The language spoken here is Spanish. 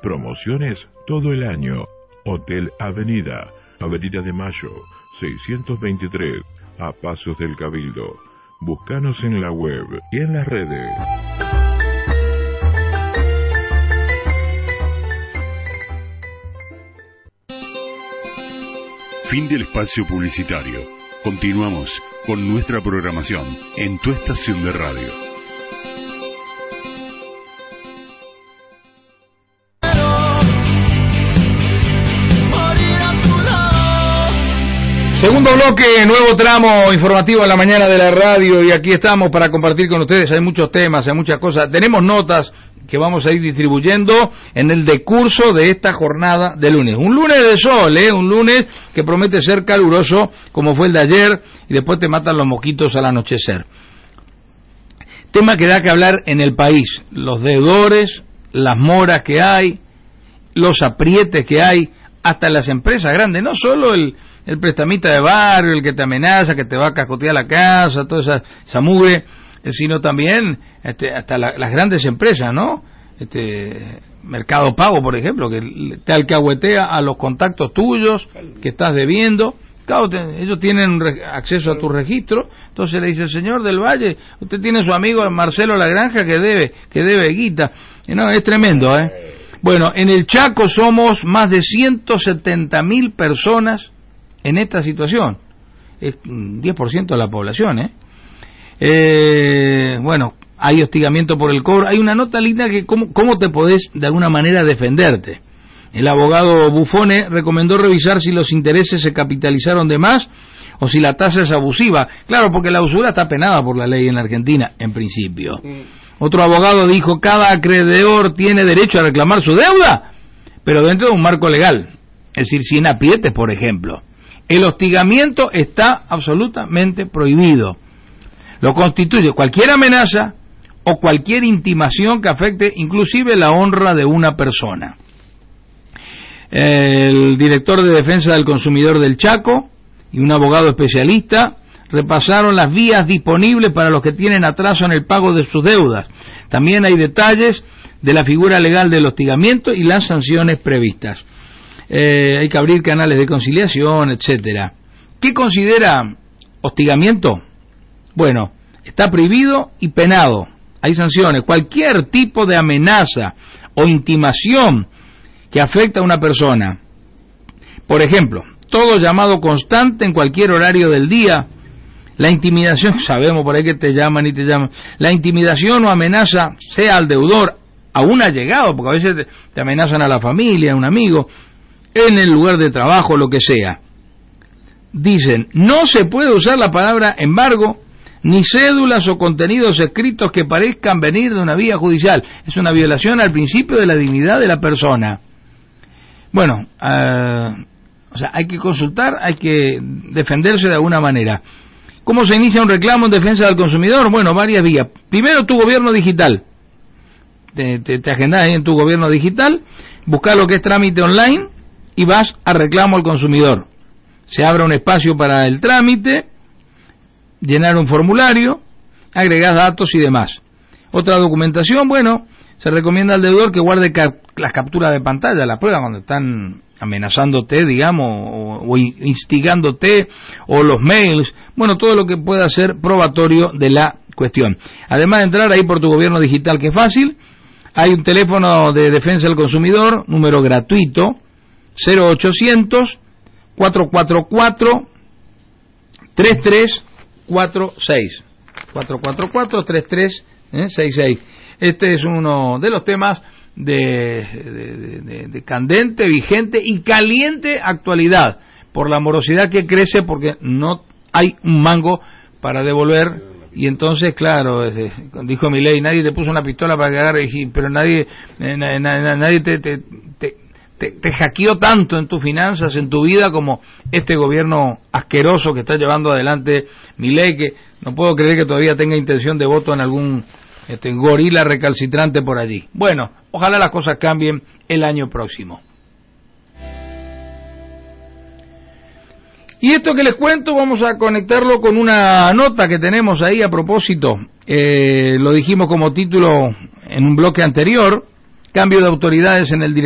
Promociones todo el año. Hotel Avenida, Avenida de Mayo, 623, a pasos del Cabildo. Búscanos en la web y en las redes. Fin del espacio publicitario. Continuamos con nuestra programación en tu estación de radio. Segundo bloque, nuevo tramo informativo en la mañana de la radio, y aquí estamos para compartir con ustedes. Hay muchos temas, hay muchas cosas. Tenemos notas que vamos a ir distribuyendo en el decurso de esta jornada de lunes. Un lunes de sol, un lunes que promete ser caluroso como fue el de ayer, y después te matan los mosquitos al anochecer. Tema que da que hablar en el país: los deudores, las moras que hay, los aprietes que hay, hasta las empresas grandes, no solo el prestamista de barrio, el que te amenaza, que te va a cascotear la casa, toda esa mugre, sino también hasta las grandes empresas, ¿no? Mercado Pago, por ejemplo, que te alcahuetea a los contactos tuyos que estás debiendo. Claro, ellos tienen acceso a tu registro, entonces le dice: señor del Valle, usted tiene su amigo Marcelo Lagranja que debe guita. No, es tremendo, ¿eh? Bueno, en el Chaco somos más de 170.000 personas en esta situación. Es 10% de la población, bueno, hay hostigamiento por el cobro. Hay una nota linda que cómo te podés de alguna manera defenderte. El abogado Buffone recomendó revisar si los intereses se capitalizaron de más o si la tasa es abusiva. Claro, porque la usura está penada por la ley en la Argentina, en principio. Otro abogado dijo: cada acreedor tiene derecho a reclamar su deuda, pero dentro de un marco legal. Es decir, sin aprietes, por ejemplo. El hostigamiento está absolutamente prohibido. Lo constituye cualquier amenaza o cualquier intimación que afecte inclusive la honra de una persona. El director de Defensa del Consumidor del Chaco y un abogado especialista repasaron las vías disponibles para los que tienen atraso en el pago de sus deudas. También hay detalles de la figura legal del hostigamiento y las sanciones previstas. Hay que abrir canales de conciliación, etcétera. ¿Qué considera hostigamiento? Bueno, está prohibido y penado. Hay sanciones. Cualquier tipo de amenaza o intimación que afecta a una persona. Por ejemplo, todo llamado constante en cualquier horario del día. La intimidación, sabemos por ahí que te llaman y te llaman. La intimidación o amenaza, sea al deudor, a un allegado, porque a veces te amenazan a la familia, a un amigo, en el lugar de trabajo, lo que sea. Dicen: no se puede usar la palabra embargo, ni cédulas o contenidos escritos que parezcan venir de una vía judicial. Es una violación al principio de la dignidad de la persona. Bueno, hay que consultar, hay que defenderse de alguna manera. ¿Cómo se inicia un reclamo en defensa del consumidor? Bueno, varias vías. Primero, tu gobierno digital. Te agendás ahí en tu gobierno digital, buscás lo que es trámite online y vas a reclamo al consumidor. Se abre un espacio para el trámite, llenar un formulario, agregás datos y demás. Otra documentación, bueno, se recomienda al deudor que guarde las capturas de pantalla, la prueba cuando están amenazándote, digamos, o instigándote, o los mails, bueno, todo lo que pueda ser probatorio de la cuestión. Además de entrar ahí por tu gobierno digital, que es fácil, hay un teléfono de defensa del consumidor, número gratuito, 0800 444 3346 444 3366. Este es uno de los temas de candente, vigente y caliente actualidad, por la morosidad que crece, porque no hay un mango para devolver. Y entonces, claro, dijo Milei, nadie te puso una pistola para que agarre, pero nadie te hackeó tanto en tus finanzas, en tu vida, como este gobierno asqueroso que está llevando adelante Milei, que no puedo creer que todavía tenga intención de voto en algún gorila recalcitrante por allí. Bueno, ojalá las cosas cambien el año próximo. Y esto que les cuento vamos a conectarlo con una nota que tenemos ahí a propósito. Lo dijimos como título en un bloque anterior: cambio de autoridades en el